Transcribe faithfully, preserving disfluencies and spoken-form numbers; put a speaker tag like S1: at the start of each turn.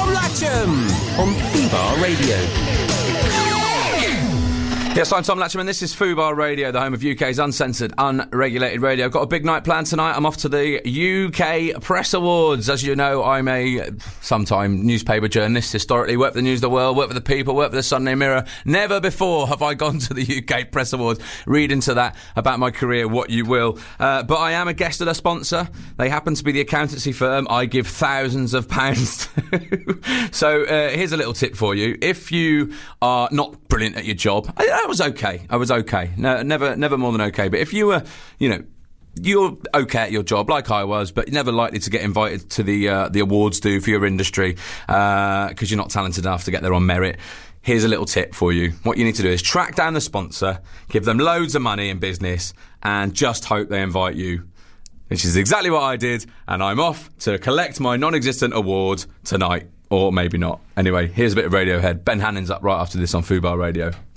S1: Tom Latcham on Fubar Radio.
S2: Yes, I'm Tom Latcham and this is Fubar Radio, the home of U K's uncensored, unregulated radio. I've got a big night planned tonight. I'm off to the U K Press Awards. As you know, I'm a sometime newspaper journalist, historically, worked for the News of the World, worked for the People, worked for the Sunday Mirror. Never before have I gone to the U K Press Awards. Read into that about my career what you will. Uh, but I am a guest at a sponsor. They happen to be the accountancy firm I give thousands of pounds to. So uh, here's a little tip for you. If you are not brilliant at your job, I, I was okay. I was okay. No, never, never more than okay. But if you were, you know, you're okay at your job, like I was, but you're never likely to get invited to the uh, the awards do for your industry because uh, you're not talented enough to get there on merit. Here's a little tip for you. What you need to do is track down the sponsor, give them loads of money in business, and just hope they invite you. Which is exactly what I did, and I'm off to collect my non-existent award tonight. Or maybe not. Anyway, here's a bit of Radiohead. Ben Hannon's up right after this on Fubar Radio.